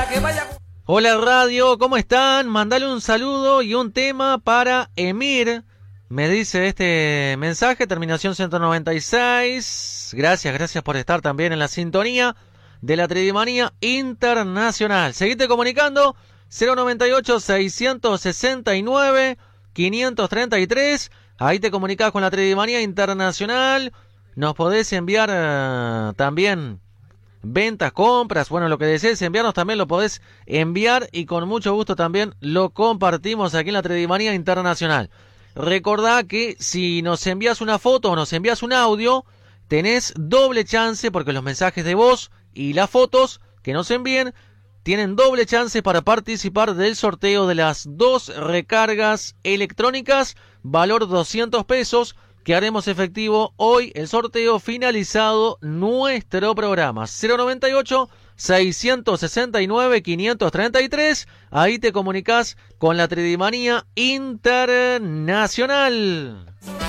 Hola radio, ¿cómo están? Mandale un saludo y un tema para Emir. Me dice este mensaje, terminación 196. Gracias por estar también en la sintonía de la Tridimanía Internacional. Seguite comunicando, 098-669-533. Ahí te comunicás con la Tridimanía Internacional. Nos podés enviar también ventas, compras, bueno, lo que desees enviarnos también lo podés enviar y con mucho gusto también lo compartimos aquí en la Tridimanía Internacional. Recordá que si nos envías una foto o nos envías un audio, tenés doble chance porque los mensajes de voz y las fotos que nos envíen tienen doble chance para participar del sorteo de las 2 recargas electrónicas, valor 200 pesos, que haremos efectivo hoy, el sorteo finalizado nuestro programa. 098-669-533. Ahí te comunicas con la Tridimanía Internacional.